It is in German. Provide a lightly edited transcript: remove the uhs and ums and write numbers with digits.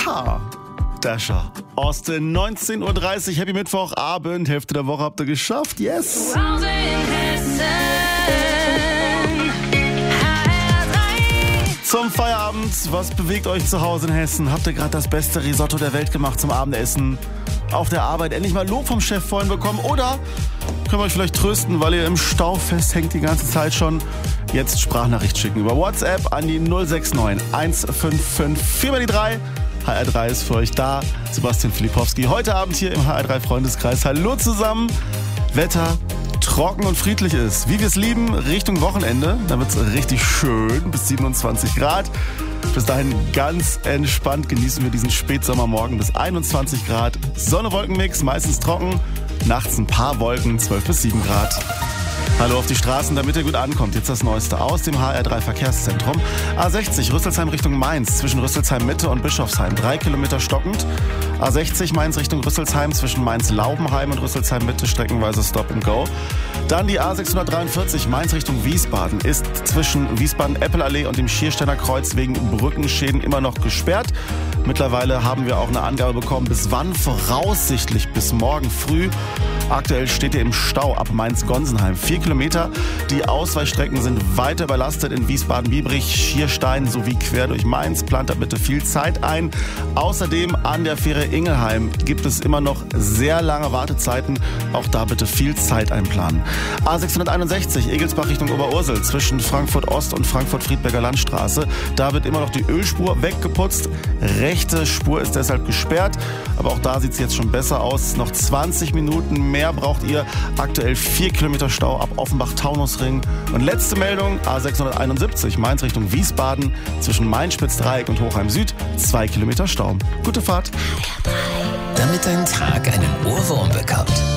Dasher. Austin, 19.30 Uhr, Happy Mittwochabend, Hälfte der Woche habt ihr geschafft, yes! Zum Feierabend, was bewegt euch zu Hause in Hessen? Habt ihr gerade das beste Risotto der Welt gemacht zum Abendessen? Auf der Arbeit endlich mal Lob vom Chef vorhin bekommen? Oder können wir euch vielleicht trösten, weil ihr im Stau festhängt die ganze Zeit schon? Jetzt Sprachnachricht schicken über WhatsApp an die 069 155 4x3. HR3 ist für euch da. Sebastian Filipowski heute Abend hier im HR3 Freundeskreis. Hallo zusammen. Wetter trocken und friedlich ist, wie wir es lieben, Richtung Wochenende. Da wird es richtig schön, bis 27 Grad. Bis dahin ganz entspannt genießen wir diesen Spätsommermorgen bis 21 Grad. Sonne-Wolken-Mix, meistens trocken. Nachts ein paar Wolken, 12 bis 7 Grad. Hallo auf die Straßen, damit ihr gut ankommt. Jetzt das Neueste aus dem HR3 Verkehrszentrum. A60 Rüsselsheim Richtung Mainz, zwischen Rüsselsheim Mitte und Bischofsheim, 3 Kilometer stockend. A60 Mainz Richtung Rüsselsheim, zwischen Mainz-Laubenheim und Rüsselsheim Mitte, streckenweise Stop and Go. Dann die A643 Mainz Richtung Wiesbaden, ist zwischen Wiesbaden-Eppelallee und dem Schiersteiner Kreuz wegen Brückenschäden immer noch gesperrt. Mittlerweile haben wir auch eine Angabe bekommen, bis wann, voraussichtlich bis morgen früh. Aktuell steht ihr im Stau ab Mainz-Gonsenheim. 4 Kilometer. Die Ausweichstrecken sind weiter überlastet in Wiesbaden-Biebrich, Schierstein sowie quer durch Mainz. Plant da bitte viel Zeit ein. Außerdem an der Fähre Ingelheim gibt es immer noch sehr lange Wartezeiten. Auch da bitte viel Zeit einplanen. A661 Egelsbach Richtung Oberursel zwischen Frankfurt Ost und Frankfurt-Friedberger Landstraße. Da wird immer noch die Ölspur weggeputzt. Rechte Spur ist deshalb gesperrt. Aber auch da sieht es jetzt schon besser aus. Noch 20 Minuten mehr braucht ihr. Aktuell 4 Kilometer Stau ab Offenbach-Taunusring. Und letzte Meldung, A671 Mainz Richtung Wiesbaden zwischen Main-Spitz-Dreieck und Hochheim Süd, 2 Kilometer Stau. Gute Fahrt. Damit dein Tag einen Ohrwurm bekommt.